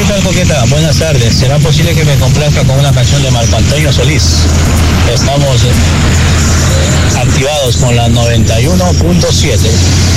tal, Coqueta? Buenas tardes. ¿Será posible que me complazca con una canción de Marco Antonio Solís? Estamos activados con la 91.7.